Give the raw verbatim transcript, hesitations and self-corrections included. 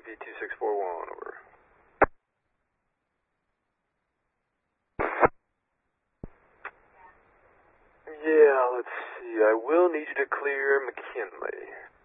V two six four one, over. Yeah, let's see. I will need you to clear McKinley.